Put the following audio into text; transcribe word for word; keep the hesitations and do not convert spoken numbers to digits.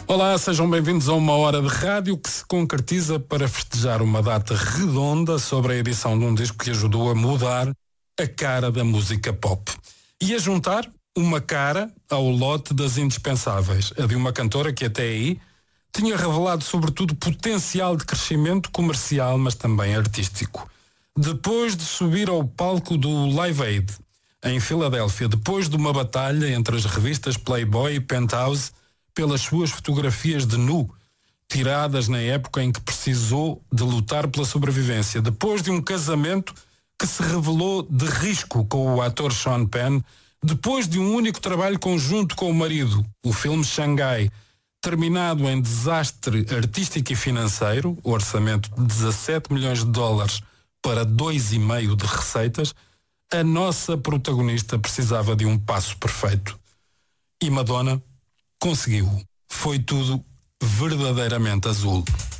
Olá, sejam bem-vindos a uma hora de rádio que se concretiza para festejar uma data redonda sobre a edição de um disco que ajudou a mudar a cara da música pop. E a juntar uma cara ao lote das indispensáveis, a de uma cantora que até aí tinha revelado sobretudo potencial de crescimento comercial, mas também artístico. Depois de subir ao palco do Live Aid, em Filadélfia, depois de uma batalha entre as revistas Playboy e Penthouse pelas suas fotografias de nu, tiradas na época em que precisou de lutar pela sobrevivência, depois de um casamento que se revelou de risco com o ator Sean Penn, depois de um único trabalho conjunto com o marido, o filme Xangai, terminado em desastre artístico e financeiro, o orçamento de dezassete milhões de dólares para dois e meio de receitas, a nossa protagonista precisava de um passo perfeito. E Madonna conseguiu. Foi tudo verdadeiramente azul.